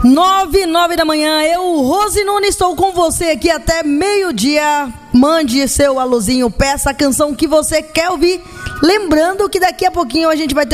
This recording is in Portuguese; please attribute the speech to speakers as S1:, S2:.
S1: 9 da manhã, eu, Rose Nunes, estou com você aqui até meio-dia. Mande seu alôzinho, peça a canção que você quer ouvir. Lembrando que daqui a pouquinho a gente vai ter